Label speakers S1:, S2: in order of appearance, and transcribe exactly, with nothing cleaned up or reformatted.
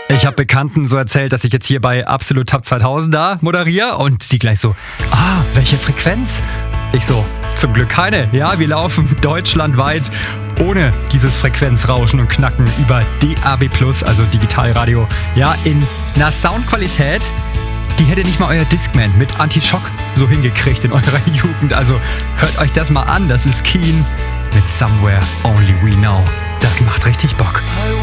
S1: Ich habe Bekannten so erzählt, dass ich jetzt hier bei Absolut Top zweitausend da moderiere und sie gleich so, ah, welche Frequenz? Ich so, zum Glück keine. Ja, wir laufen deutschlandweit ohne dieses Frequenzrauschen und Knacken über D A B plus, also Digitalradio. Ja, in einer Soundqualität, die hätte nicht mal euer Discman mit Anti-Schock so hingekriegt in eurer Jugend. Also hört euch das mal an, das ist Keen mit Somewhere Only We Know. Das macht richtig Bock.